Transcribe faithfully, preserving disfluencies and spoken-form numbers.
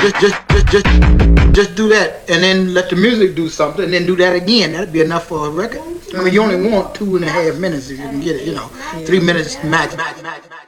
just, just, just, just, just do that, and then let the music do something, and then do that again. That'd be enough for a record. I mean, you only want two and a half minutes if you can get it. You know, three minutes max. max, max, max.